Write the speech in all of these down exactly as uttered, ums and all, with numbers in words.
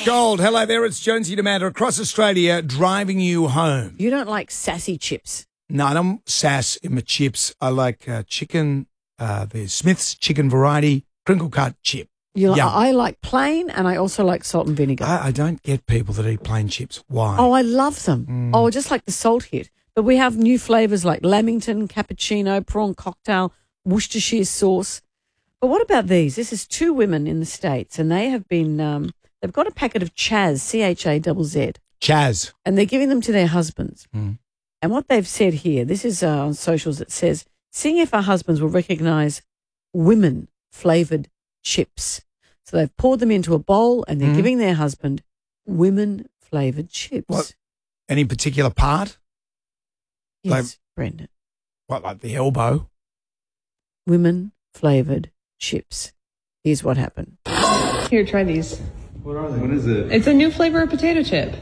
Gold, hello there. It's Jonesy and Amanda across Australia driving you home. You don't like sassy chips? No, I don't sass in my chips. I like uh, chicken, uh, the Smith's chicken variety, crinkle cut chip. You li- Yum. I like plain, and I also like salt and vinegar. I, I don't get people that eat plain chips. Why? Oh, I love them. Mm. Oh, just like the salt hit. But we have new flavours like lamington, cappuccino, prawn cocktail, Worcestershire sauce. But what about these? This is two women in the States, and they have been, um, they've got a packet of Chaz, C H A Z Z. Chaz. And they're giving them to their husbands. Mm. And what they've said here, this is uh, on socials, it says, seeing if our husbands will recognise women-flavoured chips. So they've poured them into a bowl and they're Mm. giving their husband women-flavoured chips. What? Any particular part? Yes, like- Brendan. What, like the elbow? Women-flavoured chips. Here's what happened. Here, try these. What are they? What is it? It's a new flavor of potato chip.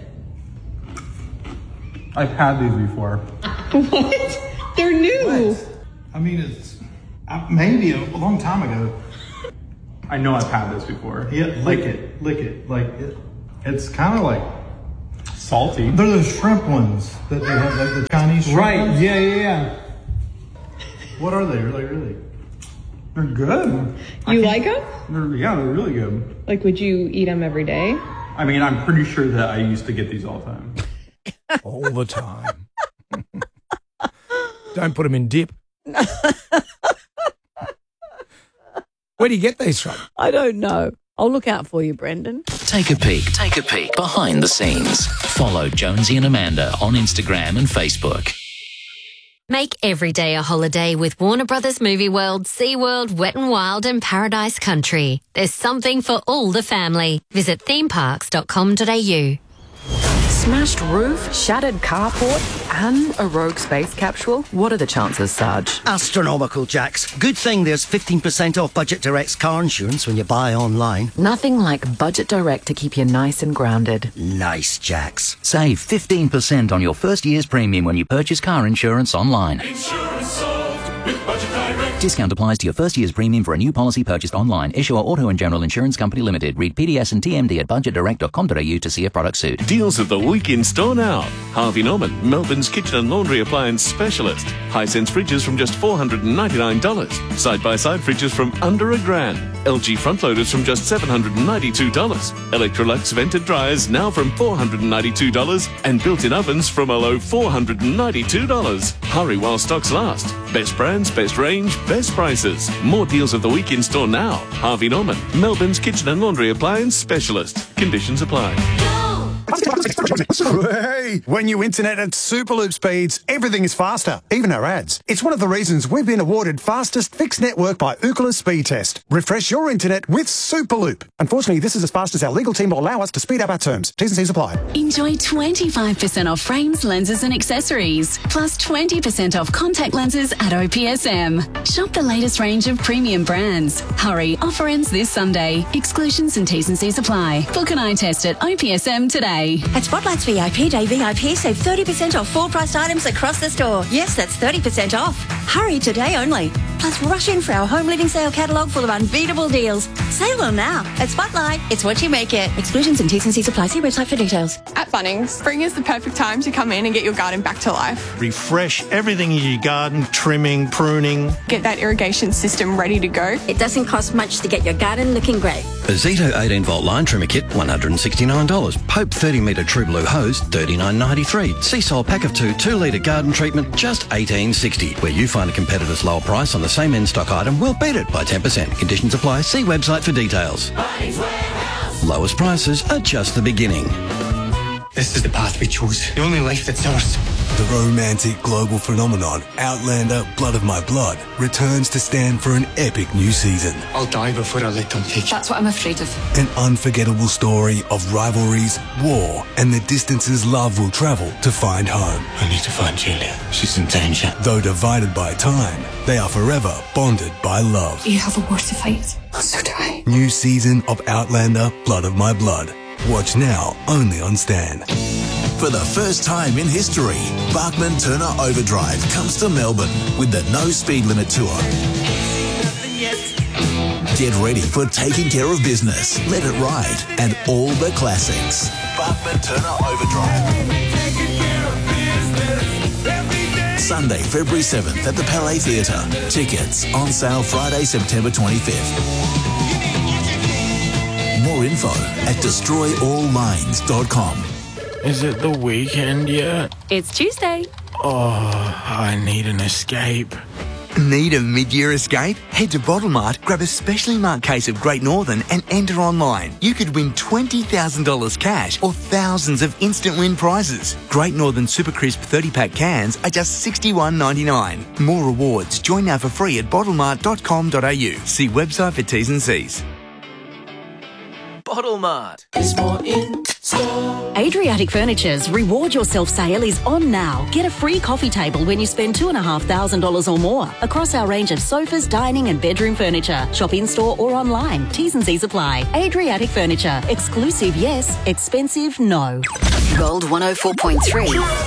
I've had these before. What? They're new. What? I mean, it's uh, maybe a long time ago. I know I've had this before. Yeah, lick it, lick it. Like it, it's kind of like salty. They're those shrimp ones that they have, like the Chinese shrimp Right? ones. Yeah, yeah, yeah. What are they? Like really? They're good. I You can't- like them? They're, yeah, they're really good. Like, would you eat them every day? I mean, I'm pretty sure that I used to get these all the time. All the time. Don't put them in dip. Where do you get these from? I don't know. I'll look out for you, Brendan. Take a peek. Take a peek behind the scenes. Follow Jonesy and Amanda on Instagram and Facebook. Make every day a holiday with Warner Brothers Movie World, SeaWorld, Wet n Wild and Paradise Country. There's something for all the family. Visit theme parks dot com dot a u. Smashed roof, shattered carport, and a rogue space capsule? What are the chances, Sarge? Astronomical, Jax. Good thing there's fifteen percent off Budget Direct's car insurance when you buy online. Nothing like Budget Direct to keep you nice and grounded. Nice, Jax. Save fifteen percent on your first year's premium when you purchase car insurance online. Insurance solved with Budget Direct. Discount applies to your first year's premium for a new policy purchased online. Issuer Auto and General Insurance Company Limited. Read P D S and T M D at budget direct dot com dot a u to see a product suit. Deals of the week in store now. Harvey Norman, Melbourne's kitchen and laundry appliance specialist. Hisense fridges from just four hundred ninety-nine dollars. Side-by-side fridges from under a grand. L G front loaders from just seven hundred ninety-two dollars. Electrolux vented dryers now from four hundred ninety-two dollars. And built-in ovens from a low four hundred ninety-two dollars. Hurry while stocks last. Best brands, best range, best prices. More deals of the week in store now. Harvey Norman, Melbourne's kitchen and laundry appliance specialist. Conditions apply. Hey, when you internet at Superloop speeds, everything is faster, even our ads. It's one of the reasons we've been awarded fastest fixed network by Ookla Speed Test. Refresh your internet with Superloop. Unfortunately, this is as fast as our legal team will allow us to speed up our terms. T's and C's apply. Enjoy twenty-five percent off frames, lenses and accessories, plus twenty percent off contact lenses at O P S M. Shop the latest range of premium brands. Hurry, offer ends this Sunday. Exclusions and T's and C's apply. Book an eye test at O P S M today. At Spotlight's V I P Day V I P, save thirty percent off full priced items across the store. Yes, that's thirty percent off. Hurry today only. Plus, rush in for our home living sale catalogue full of unbeatable deals. Save them now. At Spotlight, it's what you make it. Exclusions and T's and C's apply. See website for details. At Bunnings, spring is the perfect time to come in and get your garden back to life. Refresh everything in your garden, trimming, pruning. Get that irrigation system ready to go. It doesn't cost much to get your garden looking great. A Zito eighteen volt line trimmer kit, one hundred sixty-nine dollars. Pope thirty metre True Blue hose, thirty-nine ninety-three. Seasol pack of two, two litre garden treatment, just eighteen sixty. Where you find a competitor's lower price on the same in-stock item, we'll beat it by ten percent. Conditions apply. See website for details. Lowest prices are just the beginning. This is the path we chose. The only life that's ours. The romantic global phenomenon, Outlander Blood of My Blood, returns to stand for an epic new season. I'll die before I let them take you. That's what I'm afraid of. An unforgettable story of rivalries, war, and the distances love will travel to find home. I need to find Julia. She's in danger. Though divided by time, they are forever bonded by love. You have a war to fight. So do I. New season of Outlander Blood of My Blood. Watch now, only on Stan. For the first time in history, Bachman Turner Overdrive comes to Melbourne with the No Speed Limit Tour. Get ready for taking care of business. Let it ride and all the classics. Bachman Turner Overdrive. Sunday, February seventh at the Palais Theatre. Tickets on sale Friday, September twenty-fifth. More info at destroy all lines dot com. Is it the weekend yet? It's Tuesday. Oh, I need an escape. Need a mid-year escape? Head to Bottlemart, grab a specially marked case of Great Northern and enter online. You could win twenty thousand dollars cash or thousands of instant win prizes. Great Northern Super Crisp thirty-pack cans are just sixty-one ninety-nine. More rewards. Join now for free at bottlemart dot com dot a u. See website for T's and C's. Bottlemart is more in store. Adriatic Furniture's Reward Yourself sale is on now. Get a free coffee table when you spend two thousand five hundred dollars or more across our range of sofas, dining and bedroom furniture. Shop in-store or online. T's and C's apply. Adriatic Furniture. Exclusive, yes. Expensive, no. Gold one oh four point three.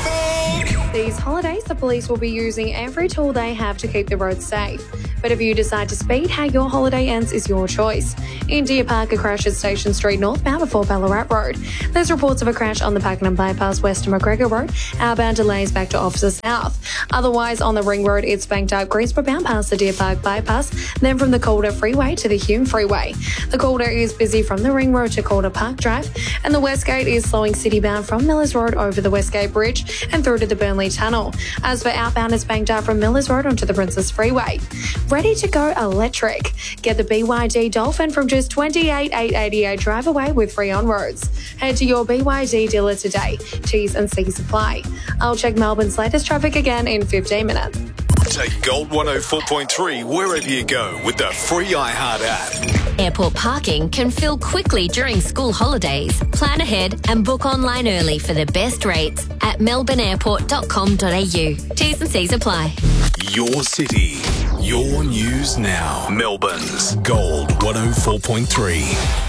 These holidays, the police will be using every tool they have to keep the roads safe. But if you decide to speed, how your holiday ends is your choice. In Deer Park, a crash at Station Street northbound before Ballarat Road. There's reports of a crash on the Pakenham Bypass west of McGregor Road. Outbound delays back to Officer South. Otherwise, on the Ring Road, it's banked up Greensboro bound past the Deer Park Bypass, then from the Calder Freeway to the Hume Freeway. The Calder is busy from the Ring Road to Calder Park Drive, and the Westgate is slowing city-bound from Millers Road over the Westgate Bridge and through to the Burnley Tunnel. As for outbound, it's banked up from Millers Road onto the Princess Freeway. Ready to go electric? Get the B Y D Dolphin from just twenty-eight thousand eight hundred eighty-eight drive away with free on-roads. Head to your B Y D dealer today. T's and C's apply. I'll check Melbourne's latest traffic again in fifteen minutes. Take Gold one oh four point three wherever you go with the free iHeart app. Airport parking can fill quickly during school holidays. Plan ahead and book online early for the best rates at melbourne airport dot com dot a u. T's and C's apply. Your city, your news now. Melbourne's Gold one oh four point three.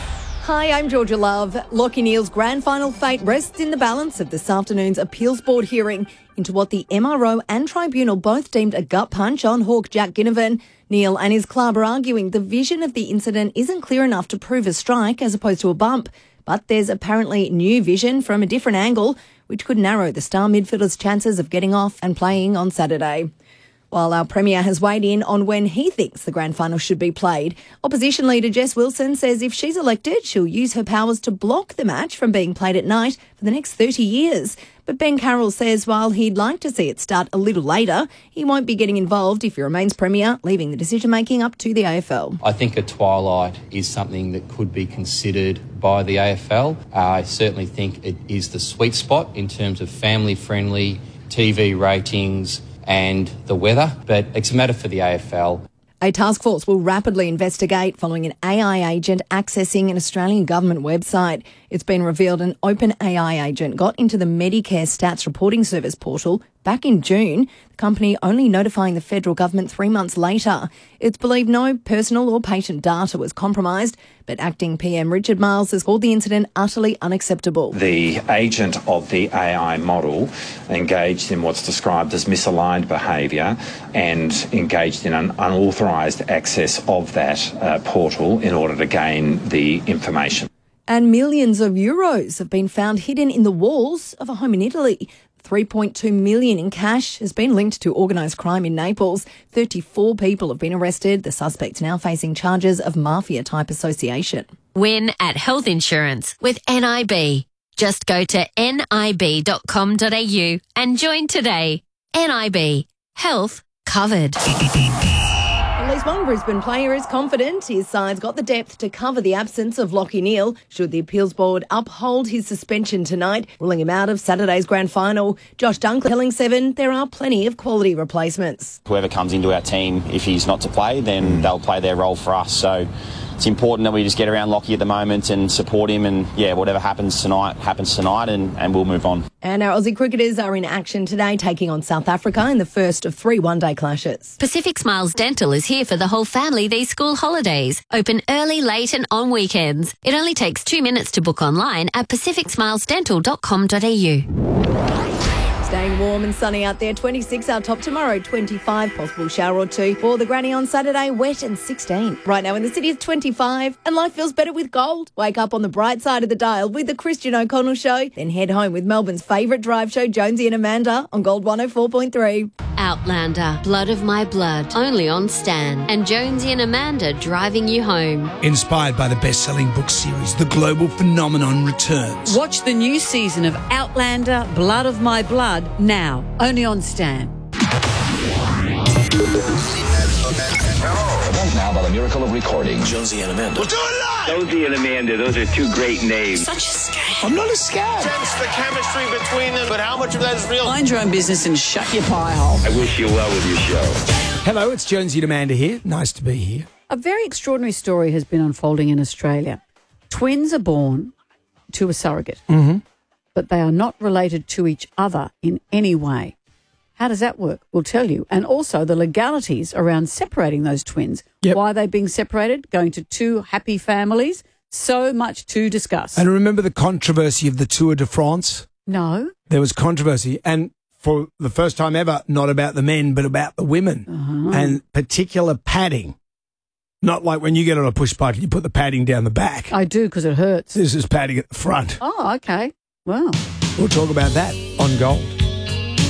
Hi, I'm Georgia Love. Lachie Neale's grand final fate rests in the balance of this afternoon's appeals board hearing into what the M R O and tribunal both deemed a gut punch on Hawk Jack Ginnivan. Neale and his club are arguing the vision of the incident isn't clear enough to prove a strike as opposed to a bump. But there's apparently new vision from a different angle, which could narrow the star midfielder's chances of getting off and playing on Saturday. While our Premier has weighed in on when he thinks the grand final should be played, Opposition Leader Jess Wilson says if she's elected, she'll use her powers to block the match from being played at night for the next thirty years. But Ben Carroll says while he'd like to see it start a little later, he won't be getting involved if he remains Premier, leaving the decision-making up to the A F L. I think a twilight is something that could be considered by the A F L. Uh, I certainly think it is the sweet spot in terms of family-friendly T V ratings and the weather, but it's a matter for the A F L. A task force will rapidly investigate following an A I agent accessing an Australian government website. It's been revealed an open A I agent got into the Medicare Stats Reporting Service portal back in June, the company only notifying the federal government three months later. It's believed no personal or patient data was compromised, but Acting P M Richard Miles has called the incident utterly unacceptable. The agent of the A I model engaged in what's described as misaligned behaviour and engaged in an unauthorised access of that uh, portal in order to gain the information. And millions of euros have been found hidden in the walls of a home in Italy. three point two million in cash has been linked to organised crime in Naples. thirty-four people have been arrested. The suspect's now facing charges of mafia-type association. Win at health insurance with N I B. Just go to N I B dot com dot a u and join today. N I B. Health covered. At least one Brisbane player is confident his side's got the depth to cover the absence of Lachie Neale should the appeals board uphold his suspension tonight, ruling him out of Saturday's grand final. Josh Dunkley telling Seven there are plenty of quality replacements. Whoever comes into our team, if he's not to play, then they'll play their role for us. So it's important that we just get around Lachie at the moment and support him, and yeah, whatever happens tonight, happens tonight, and, and we'll move on. And our Aussie cricketers are in action today, taking on South Africa in the first of three one-day clashes. Pacific Smiles Dental is here for the whole family these school holidays. Open early, late and on weekends. It only takes two minutes to book online at pacific smiles dental dot com dot a u. Staying Feeling warm and sunny out there. twenty-six our top tomorrow, twenty-five, possible shower or two. For the granny on Saturday, wet and sixteen. Right now in the city it's twenty-five and life feels better with gold. Wake up on the bright side of the dial with the Christian O'Connell Show. Then head home with Melbourne's favourite drive show, Jonesy and Amanda, on Gold one oh four point three. Outlander, Blood of My Blood, only on Stan. And Jonesy and Amanda driving you home. Inspired by the best-selling book series, The Global Phenomenon returns. Watch the new season of Outlander, Blood of My Blood, now, only on Stan. Now, by the miracle of recording, Jonesy and Amanda. We'll do it live! Jonesy and Amanda, those are two great names. Such a scam. I'm not a scam. Sense the chemistry between them, but how much of that is real? Mind your own business and shut your pie hole. I wish you well with your show. Hello, it's Jonesy and Amanda here. Nice to be here. A very extraordinary story has been unfolding in Australia. Twins are born to a surrogate, mm-hmm. but they are not related to each other in any way. How does that work? We'll tell you. And also the legalities around separating those twins. Yep. Why are they being separated? Going to two happy families? So much to discuss. And remember the controversy of the Tour de France? No. There was controversy. And for the first time ever, not about the men, but about the women. Uh-huh. And particular padding. Not like when you get on a push bike and you put the padding down the back. I do, because it hurts. This is padding at the front. Oh, okay. Wow. We'll talk about that on Gold.